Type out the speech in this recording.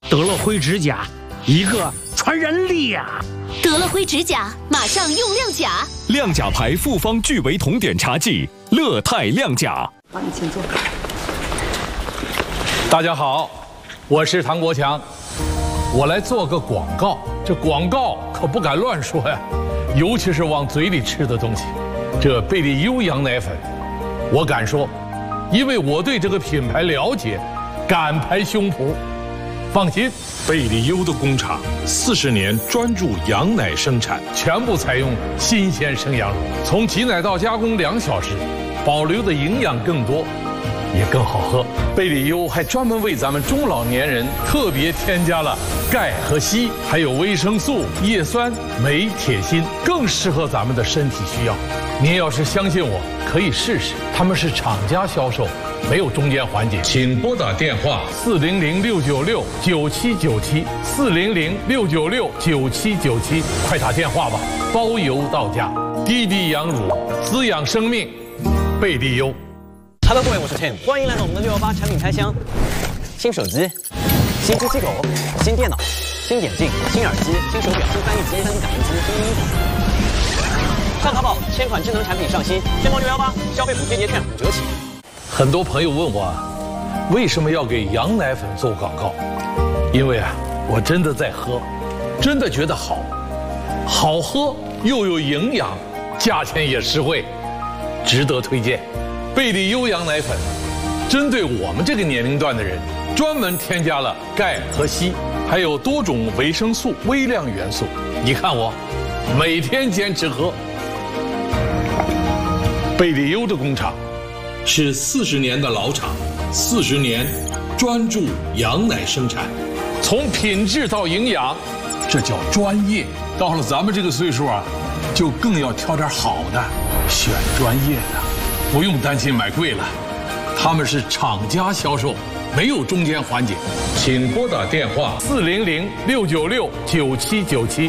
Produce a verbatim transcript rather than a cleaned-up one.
德乐辉指甲，一个传人力呀、啊！ 德乐辉指甲，马上用亮甲。 亮甲牌复方聚维酮点茶剂，乐泰亮甲。 好，你请坐。 大家好，我是唐国强，我来做个广告。这广告可不敢乱说呀，尤其是往嘴里吃的东西。这贝利优羊奶粉，我敢说，因为我对这个品牌了解，敢拍胸脯。放心， 贝利优的工厂四十年专注羊奶生产， 全部采用新鲜生羊乳，从挤奶到加工两小时，保留的营养更多，也更好喝。贝利优还专门为咱们中老年人特别添加了钙和硒，还有维生素、叶酸、镁、铁、锌，更适合咱们的身体需要。您要是相信我，可以试试。他们是厂家销售，没有中间环节。 请拨打电话四零零六九六九七九七四零零六九六九七九七，快打电话吧，包邮到家。滴滴羊乳，滋养生命，贝利优。 Hello， 各位，我是 Tim， 欢迎来到我们的六幺八产品开箱。新手机、新机器狗、新电脑、新眼镜、新耳机、新手表、新翻译机、三 D 打印机、新衣服。上淘宝，千款智能产品上新，天猫六幺八消费补贴节券五折起。 很多朋友问我，为什么要给羊奶粉做广告？因为啊，我真的在喝，真的觉得好，好喝又有营养，价钱也实惠，值得推荐。贝利优羊奶粉，针对我们这个年龄段的人，专门添加了钙和硒，还有多种维生素、微量元素。你看我，每天坚持喝。贝利优的工厂是四十年的老厂，四十年专注羊奶生产， 从品质到营养，这叫专业。到了咱们这个岁数啊，就更要挑点好的，选专业的，不用担心买贵了。他们是厂家销售，没有中间环节。 请拨打电话四零零六九六九七九七